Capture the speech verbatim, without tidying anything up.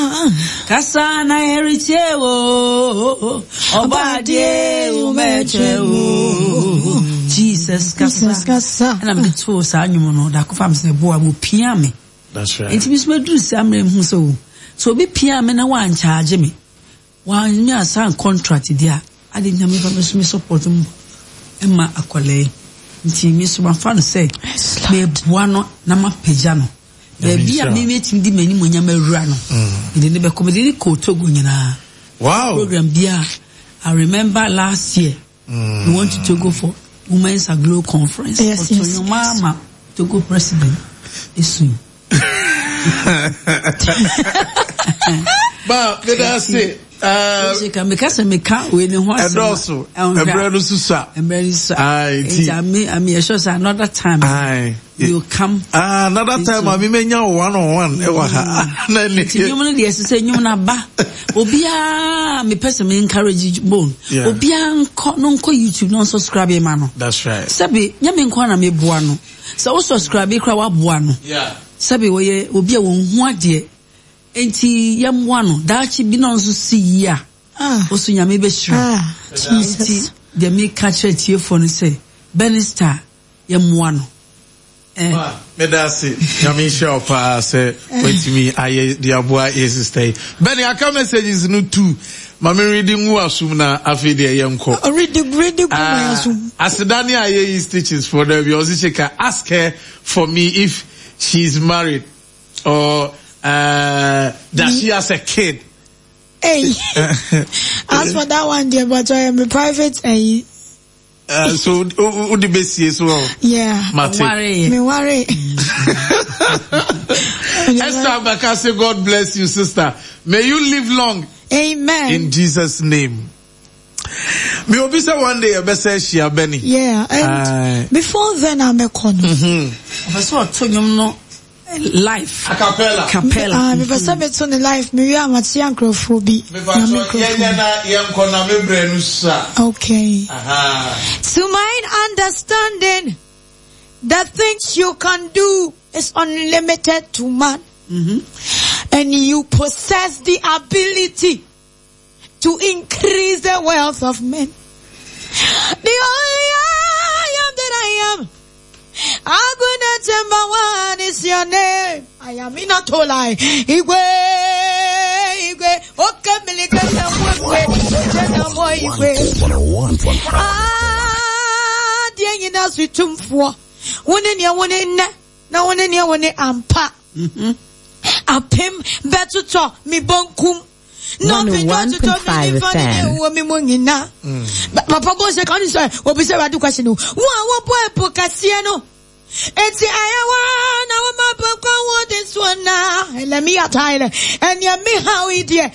Kasa na erichewo obade umechewo Jesus kasa kasa na me to sa anwum no da ko fam se bo abo pia me. That's right. Enti bisme du samre hu so so bi pia me na wan charge me wan nya san contract dia ade nya me fa me support mu emma akole nti mi so ma fa no say me boa no na ma pagya no baby a me metim di mani monya mawura no ide ne be komedi ko Togo nyina. Wow. Program bia I remember last year mm. we went to Togo for Women's Aglo Conference. Yes, for yes, your yes. mama Togo president is But let us say uh because me can we no ho and also embryo susa embryo susa ai I mean I mean sure another time ai you come ah another time I mean menya one on one e wa ha na ni you know the say nyum na ba obia me person me encourage bone obia nko no nko YouTube no subscribe ma no. That's right. Sabi nyame nko na me boa no so wo subscribe kra wa boa no yeah sabi wo ye obia wo hu ade enti yamwa no daachi bi no nso si ya ah oso nyame be hira ah Jesus de me catch it here for no say Benister yamwa no eh me da say nyame show pa say wetimi aye de aboa yes stay Benny aka messages no too mama reading wu asum na afi de yenko reading reading kuma asum asedani aye stitches for the we also check ask her for me if she's married or uh does she has a kid. Hey, as for that one, dear, but I am a private. Uh, uh, so, who the best as well? Yeah, Mate. Me worry. Esther Bakase, God bless you, sister. May you live long. Amen. In Jesus' name. Me obisa one day a best she Benny. Yeah, and uh, before then I'm a con. Mhm. So to nyum no life a cappella cappella ah me pesa beto ne life me wi amati ankrofobi me ba so yenya na yenko na me brenu sa. Okay. Aha. To my understanding, the things you can do is unlimited to man. Mm-hmm. And you possess the ability to increase the wealth of men. The only I am that I am. Aguna Tembawan is your name. I am in a tolai. Igwe, Igwe, Okamilika, Ah, dear, you know, sweet tum for one in your one in na one in your one ampa. A pim better talk me bonkum. No, me not to talk me funny woman mungina. But Papa goes a concern, what we say I do question. One boy Pocasiano. It's the Iowa, now my papa want this one now. And let me a Tyler. And you me how it dear.